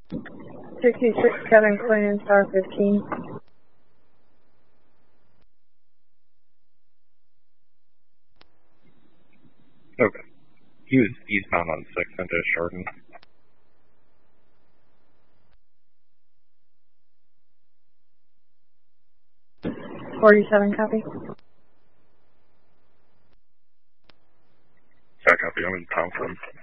66 Kevin Quinn, star 15. Okay. He was eastbound on 6 into Shorten. 47, copy. Yeah, copy. I'm in Thompson.